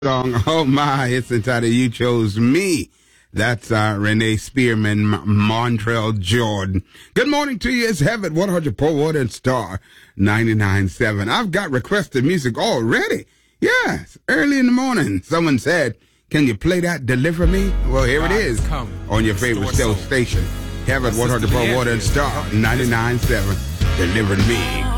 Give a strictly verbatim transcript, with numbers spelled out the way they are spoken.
Song, oh my, it's entitled You Chose Me. That's uh, Renee Spearman, M- Montrell Jordan. Good morning to you. It's Heaven one hundred point one and Star ninety-nine point seven. I've got requested music already. Yes, early in the morning. Someone said, can you play that Deliver Me? Well, here it is on your favorite still station. Heaven one hundred point one and Star ninety-nine point seven. Deliver Me.